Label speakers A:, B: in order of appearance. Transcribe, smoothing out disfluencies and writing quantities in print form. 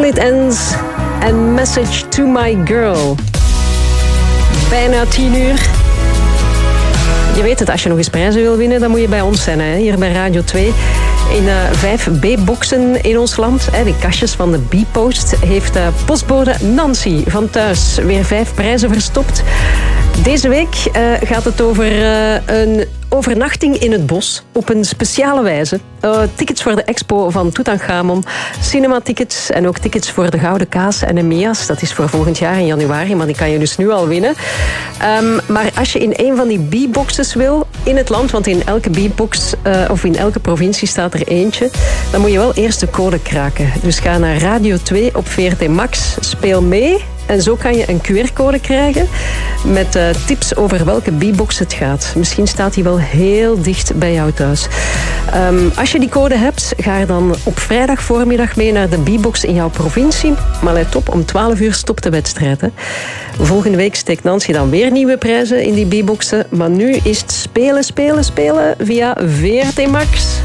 A: It Ends and Message to My Girl. Bijna 10 uur. Je weet het, als je nog eens prijzen wil winnen, dan moet je bij ons zijn, hè? Hier bij Radio 2. In 5 B-boxen in ons land, de kastjes van de B-Post, heeft postbode Nancy van thuis weer 5 prijzen verstopt. Deze week gaat het over een overnachting in het bos op een speciale wijze. Tickets voor de expo van Tutankhamon, cinematickets en ook tickets voor de Gouden Kaas en Emias. Dat is voor volgend jaar in januari, maar die kan je dus nu al winnen. Maar als je in een van die B-boxes wil in het land, want in elke B-box of in elke provincie staat er eentje, dan moet je wel eerst de code kraken. Dus ga naar Radio 2 op VRT Max, speel mee. En zo kan je een QR-code krijgen met tips over welke B-box het gaat. Misschien staat die wel heel dicht bij jou thuis. Als je die code hebt, ga er dan op vrijdag voormiddag mee naar de B-box in jouw provincie. Maar let op, om 12 uur stopt de wedstrijd. Hè. Volgende week steekt Nancy dan weer nieuwe prijzen in die B-boxen. Maar nu is het spelen via VRT Max.